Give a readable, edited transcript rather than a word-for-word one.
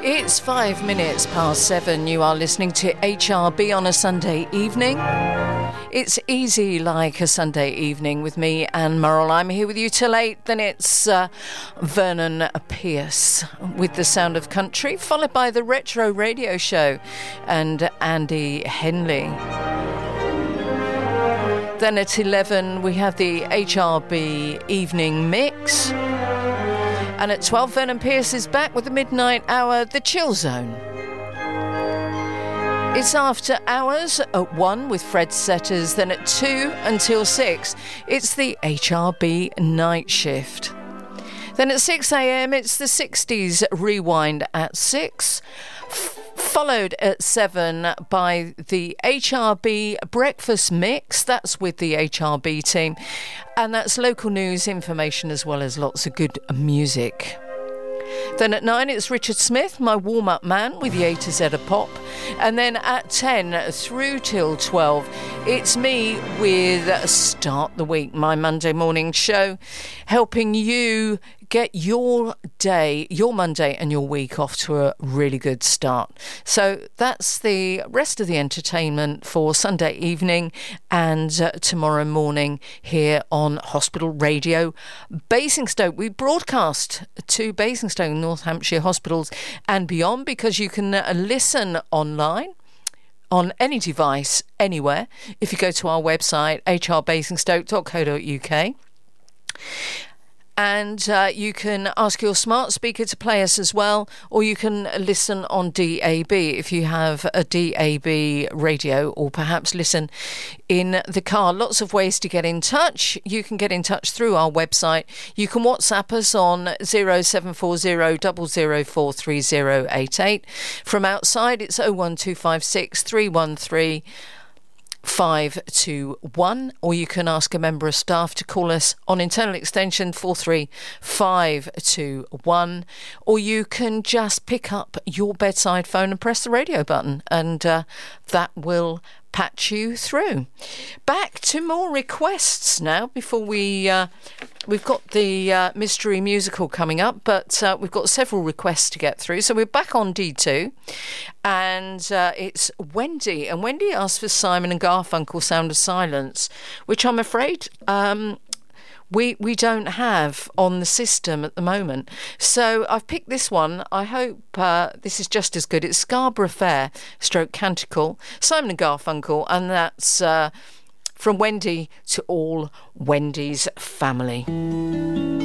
It's 5 minutes past 7. You are listening to HRB on a Sunday evening. It's easy like a Sunday evening with me, Anne Murrell. I'm here with you till 8. Then it's Vernon Pierce with The Sound of Country, followed by the Retro Radio Show and Andy Henley. Then at 11 we have the HRB Evening Mix. And at 12, Vernon Pierce is back with the midnight hour, The Chill Zone. It's After Hours at 1 with Fred Setters. Then at 2 until 6, it's the HRB Night Shift. Then at 6 a.m, it's the 60s Rewind at 6. Followed at 7 by the HRB Breakfast Mix. That's with the HRB team. And that's local news, information, as well as lots of good music. Then at 9, it's Richard Smith, my warm-up man, with the A to Z of pop. And then at 10 through till 12, it's me with Start the Week, my Monday morning show, helping you get your day, your Monday and your week off to a really good start. So that's the rest of the entertainment for Sunday evening and tomorrow morning here on Hospital Radio Basingstoke. We broadcast to Basingstoke, North Hampshire hospitals and beyond, because you can listen online on any device, anywhere, if you go to our website, hrbasingstoke.co.uk. And you can ask your smart speaker to play us as well, or you can listen on DAB if you have a DAB radio, or perhaps listen in the car. Lots of ways to get in touch. You can get in touch through our website. You can WhatsApp us on 0740 004 3088. From outside, it's 01256 313 521, or you can ask a member of staff to call us on internal extension 43521, or you can just pick up your bedside phone and press the radio button, and that will patch you through. Back to more requests now before we've got the mystery musical coming up, but we've got several requests to get through. So we're back on D2, and it's Wendy, and Wendy asked for Simon and Garfunkel, Sound of Silence, which I'm afraid we don't have on the system at the moment. So I've picked this one. I hope this is just as good. It's Scarborough Fair / Canticle, Simon and Garfunkel, and that's from Wendy to all Wendy's family.